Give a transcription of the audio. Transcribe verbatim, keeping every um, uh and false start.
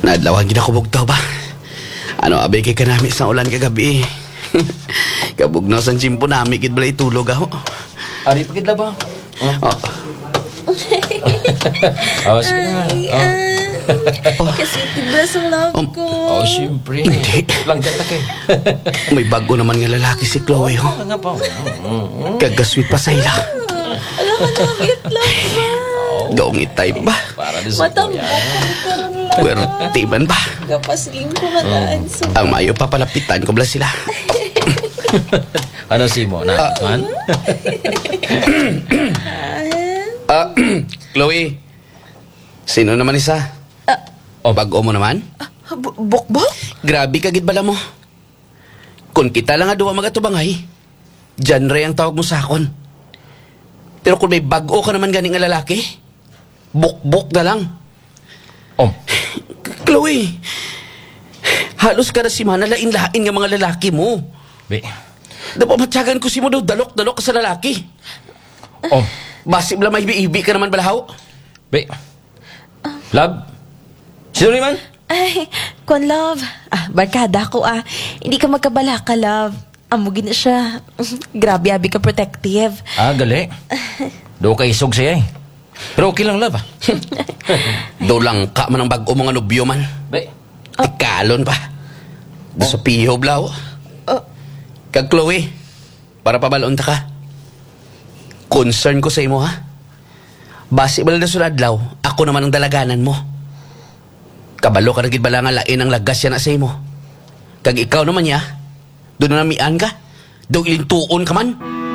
Nadlawan gina ko bugtaw ba? Ano abay kay kanami sa ulan kagabi. Kabugnaw sang chimpo nami kid bala itulog ako. Ari pa kidla ba? Oh. Oh, sige na. Oh. Kasi tibas ang love Um, ko. Oh, siyempre. Hindi. Lang gata kay. May bago naman nga lalaki si Chloe ho. Ano nga pa? Kagasweet pa sa ila. Alam ka na, itlog ba? Doong itay ba? Para din sa Matambok kuya. ang karoon lang. Pwerte man ba? Kapasling ko mataan sa... Ang mayo papalapitan ko bala sila. Ano si mo? Na, man? Ah, Chloe. Sino naman isa? O bago mo naman? Bukbok? Grabe ka gid bala mo. Kung kita lang nga duwa magatubangay, dyan ray ang tawag mo sa akon. Pero kung may bago ka naman ganing nga lalaki, bukbok na lang. Om. Chloe, halos ka na si Mana lain-lain nga mga lalaki mo. Be. Napamatyagan ko si mo daw dalok-dalok ka sa lalaki. Om. Basi bala may ibi-ibi ka naman balahaw. Be. Love. Sino ni man? Ay, kon love. Ah, barkada ko ah. Hindi ka magkabala ka, love. Amugin na siya. Grabe, abi ka protective. Ah, gali. Do ka isog siya eh. Pero okay lang, love ah. Do lang ka man ang bago mga nobyo man. Be. Tikalon pa. Do sa piho blaw. Oh. Kag Chloe, para pabalon ta ka. Concern ko sa imo ha. Basi bala na suladlaw, ako naman ang dalaganan mo. Kabalo ka na gid bala nga lain ang lagas yan na sa imo. Kag ikaw naman ya, doon na namian ka. Doon ilintuon ka man.